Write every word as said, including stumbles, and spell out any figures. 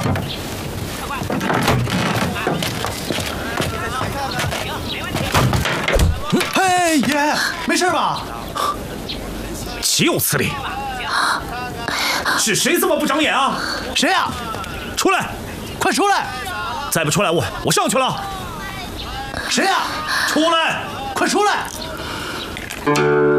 嘿，爷，没事吧？ 岂有此理！是谁这么不长眼啊？ 谁呀？ 出来！ 快出来！ 再不出来，我我上去了。 谁呀？ 出来！ 快出来！